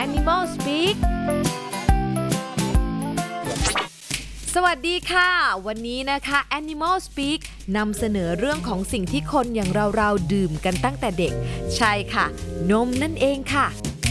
Animal Speak สวัสดีค่ะวันนี้นะคะ Animal Speak นำเสนอเรื่องของสิ่งที่คนอย่างเราดื่มกันตั้งแต่เด็กใช่ค่ะนมนั่นเองค่ะ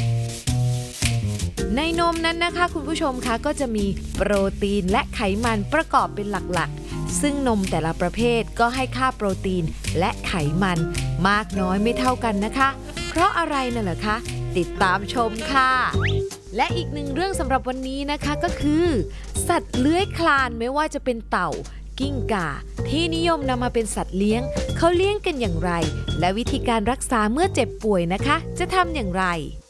ในนมนั้นนะคะคุณผู้ชมคะก็จะมีโปรตีนและไขมันประกอบเป็นหลักๆซึ่งนมแต่ละประเภทก็ให้ค่าโปรตีนและไขมันมากน้อยไม่เท่ากันนะคะเพราะอะไรน่ะเหรอคะติดตามชมค่ะและอีกหนึ่งเรื่องสำหรับวันนี้นะคะก็คือสัตว์เลื้อยคลานไม่ว่าจะเป็นเต่ากิ้งก่าที่นิยมนำมาเป็นสัตว์เลี้ยงเขาเลี้ยงกันอย่างไรและวิธีการรักษาเมื่อเจ็บป่วยนะคะจะทำอย่างไร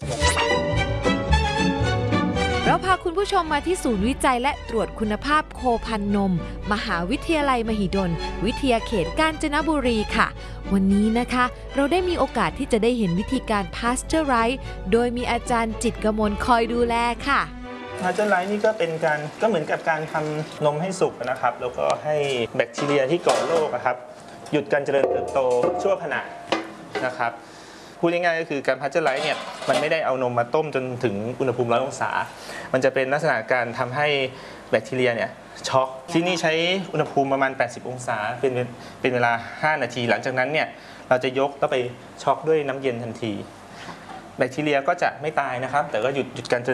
เราพาคุณผู้ชมมาที่ศูนย์วิจัยและตรวจคุณภาพโคพันนมมหาวิทยาลัยมหิดลวิทยาเขตกาญจนบุรีค่ะวันนี้นะคะเราได้มีโอกาสที่จะได้เห็นวิธีการพาสเจอร์ไรส์โดยมีอาจารย์จิตรกมลคอยดูแลค่ะพาสเจอร์ไรส์นี่ก็เป็นการเหมือนกับการทำนมให้สุกนะครับแล้วก็ให้แบคทีเรียที่ก่อโรคครับหยุดการเจริญเติบโตชั่วขณะนะครับพูดง่ายๆก็คือการพาสเจอร์ไรส์เนี่ยมันไม่ได้เอานมมาต้มจนถึงอุณหภูมิ100 องศามันจะเป็นลักษณะการทำให้แบคทีเรียเนี่ยช็อกที่นี่ใช้อุณหภูมิประมาณ80 องศาเป็นเวลา5 นาทีหลังจากนั้นเนี่ยเราจะยกแล้วไปช็อกด้วยน้ำเย็นทันทีแบคทีเรียก็จะไม่ตายนะครับแต่ก็หยุดการเจริญ